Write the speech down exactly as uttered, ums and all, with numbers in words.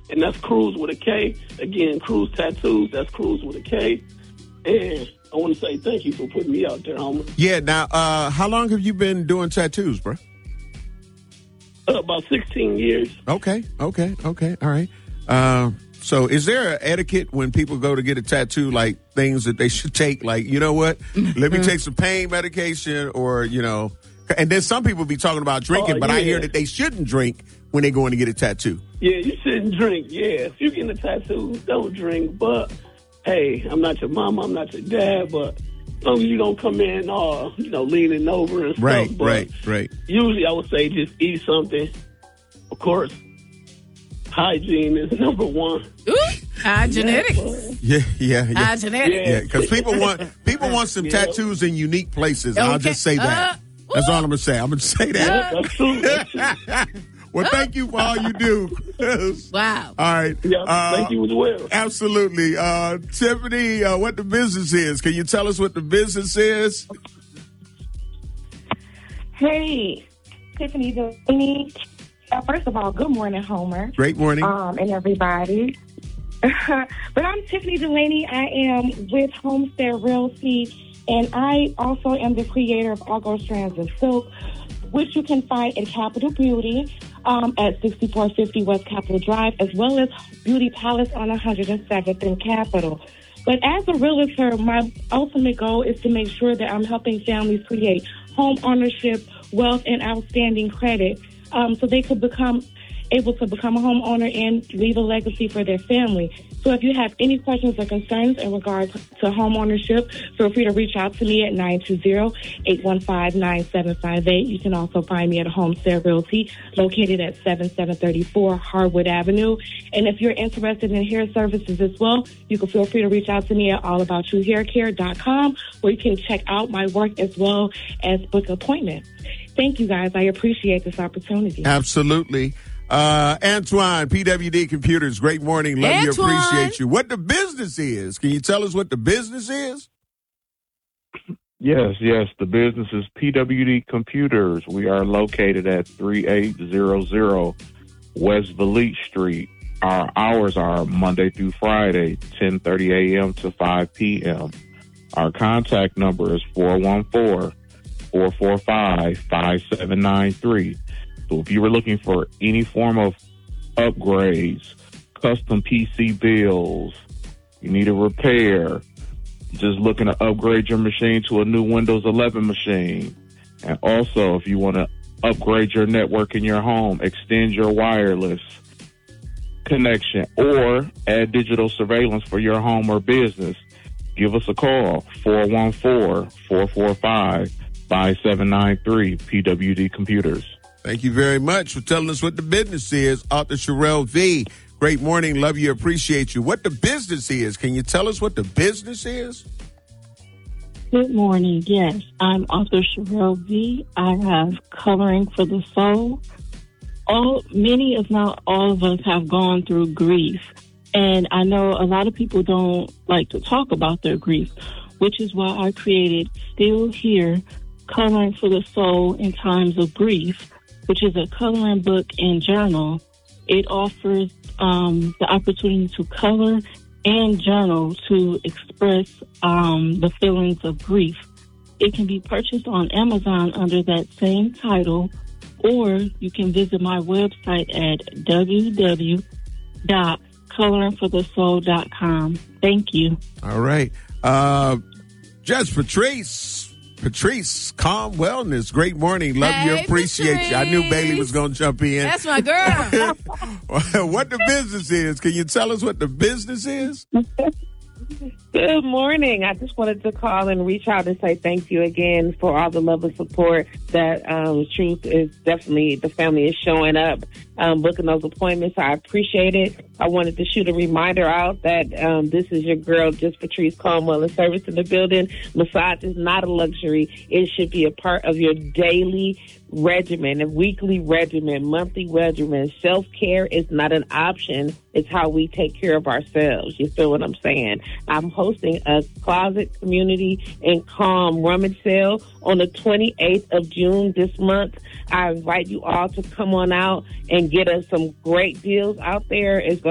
and that's Cruz with a K. Again, Cruz Tattoos, that's Cruz with a K. And I want to say thank you for putting me out there, homie. Yeah, now, uh, how long have you been doing tattoos, bro? Uh, about sixteen years. Okay, okay, okay, all right. Uh, so is there an etiquette when people go to get a tattoo, like things that they should take? Like, you know what, let me take some pain medication or, you know, and then some people be talking about drinking, oh, but yeah. I hear that they shouldn't drink when they go in to get a tattoo. Yeah, you shouldn't drink. Yeah, if you're getting a tattoo, don't drink. But, hey, I'm not your mama, I'm not your dad, but as long as you don't come in, uh, you know, leaning over and stuff. Right, but right, right. Usually I would say just eat something. Of course, hygiene is number one. Ooh, high genetics. Yeah, yeah, yeah. High genetics. Yeah, because people want people want some Yeah. tattoos in unique places. I'll Okay. just say that. Uh, That's ooh. all I'm gonna say. I'm gonna say that. That's true. That's true. Well, thank you for all you do, Chris. Wow. All right. Yeah, Uh, thank you as well. Absolutely. Uh, Tiffany, uh, what the business is? Can you tell us what the business is? Hey, Tiffany Delaney. Uh, first of all, good morning, Homer. Great morning. Um, and everybody. But I'm Tiffany Delaney. I am with Homestead Realty, and I also am the creator of Argo Strands of Silk, which you can find in Capitol Beauty um, at sixty-four fifty West Capitol Drive, as well as Beauty Palace on one hundred seventh in Capitol. But as a realtor, my ultimate goal is to make sure that I'm helping families create home ownership, wealth, and outstanding credit um, so they could become able to become a homeowner and leave a legacy for their family. So if you have any questions or concerns in regards to home ownership, feel free to reach out to me at nine two zero, eight one five, nine seven five eight. You can also find me at Homestead Realty, located at seventy-seven thirty-four Harwood Avenue. And if you're interested in hair services as well, you can feel free to reach out to me at all about you hair care dot com, where you can check out my work as well as book appointments. Thank you, guys. I appreciate this opportunity. Absolutely. Uh, Antoine, P W D Computers, great morning. Love you, Antoine. appreciate you. What the business is? Can you tell us what the business is? Yes, yes. The business is P W D Computers. We are located at thirty-eight hundred West Valete Street. Our hours are Monday through Friday, ten thirty a.m. to five p.m. Our contact number is four one four, four four five, five seven nine three. So if you were looking for any form of upgrades, custom P C builds, you need a repair, just looking to upgrade your machine to a new Windows eleven machine. And also, if you want to upgrade your network in your home, extend your wireless connection, or add digital surveillance for your home or business, give us a call, four one four, four four five, five seven nine three, P W D Computers. Thank you very much for telling us what the business is. Arthur Sherelle V. Great morning. Love you. Appreciate you. What the business is. Can you tell us what the business is? Good morning. Yes, I'm Arthur Sherelle V. I have Coloring for the Soul. All, many, if not all of us, have gone through grief. And I know a lot of people don't like to talk about their grief, which is why I created Still Here, Coloring for the Soul in Times of Grief, which is a coloring book and journal. It offers um, the opportunity to color and journal to express um, the feelings of grief. It can be purchased on Amazon under that same title, or you can visit my website at w w w dot coloring for the soul dot com. Thank you. All right. Uh, Judge Patrice. Patrice, Calm Wellness. Great morning. Love Hey, you. Appreciate Patrice. you. I knew Bailey was going to jump in. That's my girl. What the business is. Can you tell us what the business is? Good morning. I just wanted to call and reach out and say thank you again for all the love and support that um, Truth is definitely, the family is showing up, um, booking those appointments. I appreciate it. I wanted to shoot a reminder out that um, this is your girl, just Patrice Calmwell, and service in the building. Massage is not a luxury. It should be a part of your daily regimen, a weekly regimen, monthly regimen. Self-care is not an option. It's how we take care of ourselves. You feel what I'm saying? I'm hosting a closet community and calm rummage sale on the twenty-eighth of June this month. I invite you all to come on out and get us some great deals out there. It's going